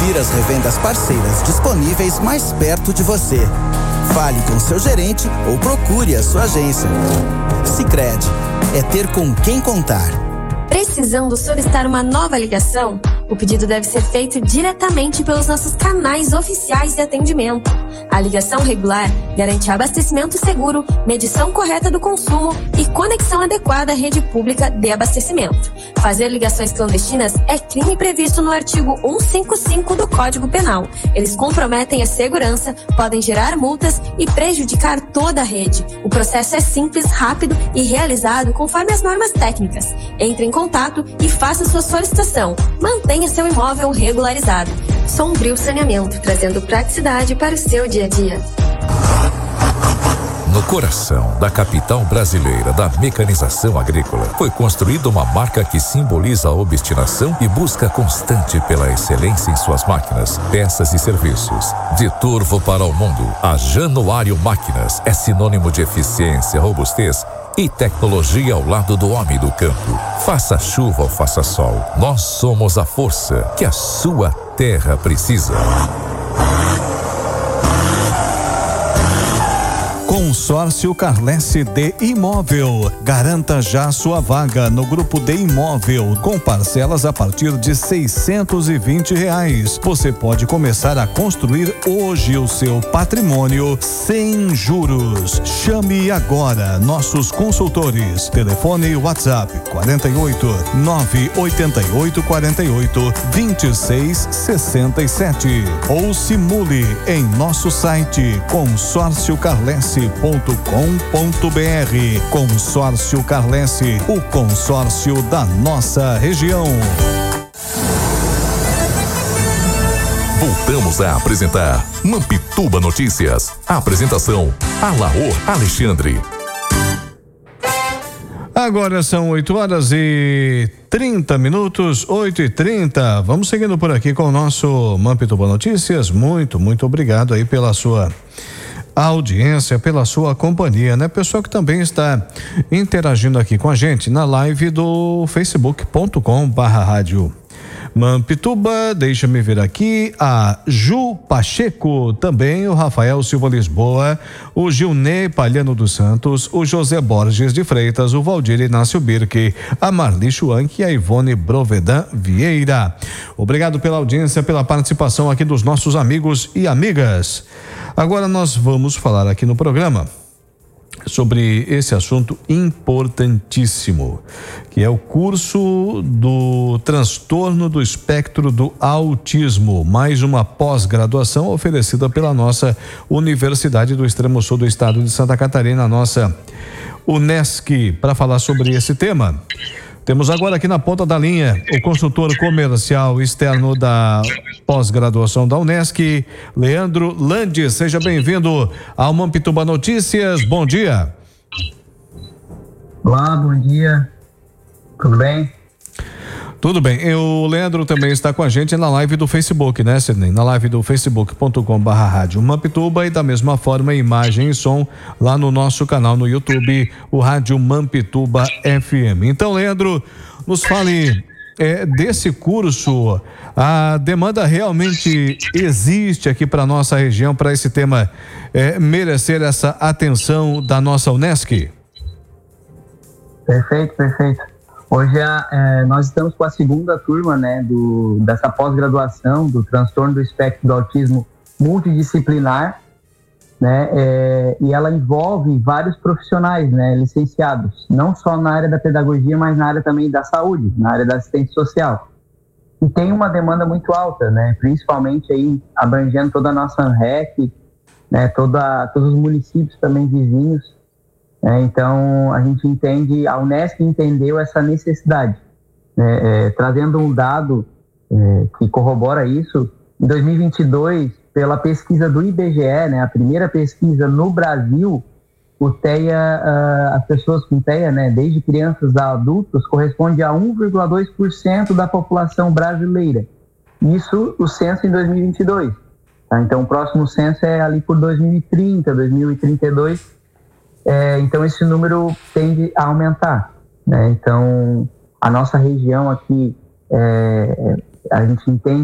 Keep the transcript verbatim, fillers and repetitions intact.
Confira as revendas parceiras disponíveis mais perto de você. Fale com seu gerente ou procure a sua agência. Sicredi, é ter com quem contar. Precisando solicitar uma nova ligação? O pedido deve ser feito diretamente pelos nossos canais oficiais de atendimento. A ligação regular garante abastecimento seguro, medição correta do consumo e conexão adequada à rede pública de abastecimento. Fazer ligações clandestinas é crime previsto no artigo cento e cinquenta e cinco do Código Penal. Eles comprometem a segurança, podem gerar multas e prejudicar toda a rede. O processo é simples, rápido e realizado conforme as normas técnicas. Entre em contato e faça sua solicitação. Mantenha seu imóvel regularizado. Sombrio Saneamento, trazendo praticidade para o seu dia a dia. No coração da capital brasileira da mecanização agrícola, foi construída uma marca que simboliza a obstinação e busca constante pela excelência em suas máquinas, peças e serviços. De Turvo para o mundo, a Januário Máquinas é sinônimo de eficiência, robustez e tecnologia ao lado do homem do campo. Faça chuva ou faça sol, nós somos a força que a sua terra precisa. Consórcio Carlesse de Imóvel. Garanta já sua vaga no grupo de imóvel com parcelas a partir de seiscentos e vinte reais. Você pode começar a construir hoje o seu patrimônio sem juros. Chame agora nossos consultores. Telefone e WhatsApp quarenta e oito, nove oito oito, quarenta e oito, vinte e seis, sessenta e sete ou simule em nosso site consórcio carlesse ponto com ponto br. Consórcio Carlesse, o consórcio da nossa região. Voltamos a apresentar Mampituba Notícias. A apresentação, Alaor Alexandre. Agora são oito horas e trinta minutos, oito e trinta. Vamos seguindo por aqui com o nosso Mampituba Notícias. Muito, muito obrigado aí pela sua a audiência, pela sua companhia, né? Pessoal que também está interagindo aqui com a gente na live do facebook ponto com barra rádio Mampituba. Deixa-me ver aqui a Ju Pacheco, também o Rafael Silva Lisboa, o Gilney Palhano dos Santos, o José Borges de Freitas, o Valdir Inácio Birque, a Marli Schwank e a Ivone Brovedan Vieira. Obrigado pela audiência, pela participação aqui dos nossos amigos e amigas. Agora nós vamos falar aqui no programa sobre esse assunto importantíssimo, que é o curso do transtorno do espectro do autismo, mais uma pós-graduação oferecida pela nossa Universidade do Extremo Sul do Estado de Santa Catarina, a nossa Unesc. Para falar sobre esse tema, temos agora aqui na ponta da linha o consultor comercial externo da pós-graduação da Unesc, Leandro Landes. Seja bem-vindo ao Mampituba Notícias. Bom dia. Olá, bom dia. Tudo bem? Tudo bem. E o Leandro também está com a gente na live do Facebook, né, Sidney? Na live do facebook ponto com barra rádio Mampituba e da mesma forma imagem e som lá no nosso canal no YouTube, o Rádio Mampituba F M. Então, Leandro, nos fale é, desse curso. A demanda realmente existe aqui para nossa região, para esse tema é, merecer essa atenção da nossa Unesc? Perfeito, perfeito. Hoje é, nós estamos com a segunda turma, né, do, dessa pós-graduação do transtorno do espectro do autismo multidisciplinar, né, é, e ela envolve vários profissionais, né, licenciados, não só na área da pedagogia, mas na área também da saúde, na área da assistência social. E tem uma demanda muito alta, né, principalmente aí abrangendo toda a nossa ANREC, né, toda, todos os municípios também vizinhos. É, então, a gente entende, a Unesc entendeu essa necessidade, né, é, trazendo um dado é, que corrobora isso. Em dois mil e vinte e dois, pela pesquisa do I B G E, né, a primeira pesquisa no Brasil, o TEA, uh, as pessoas com TEA, né, desde crianças a adultos, corresponde a um vírgula dois por cento da população brasileira. Isso, o censo em dois mil e vinte e dois. Tá? Então, o próximo censo é ali por dois mil e trinta, dois mil e trinta e dois. É, então, esse número tende a aumentar, né? Então, a nossa região aqui, é, a gente entende